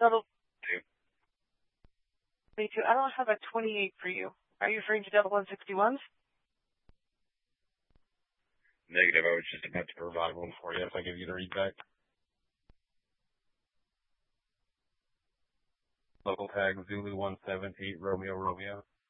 Double 22. I don't have a 28 for you. Are you referring to double 161s? Negative. I was just about to provide one for you if I give you the read back. Local tag Zulu 178 Romeo Romeo.